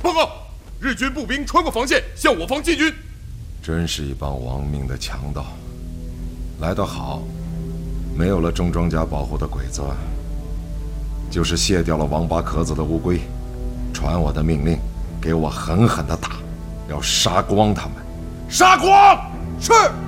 报告，日军步兵穿过防线向我方进军。 真是一帮亡命的强盗，来得好，没有了郑庄家保护的鬼子，就是卸掉了王八壳子的乌龟，传我的命令，给我狠狠地打，要杀光他们，杀光！ 是。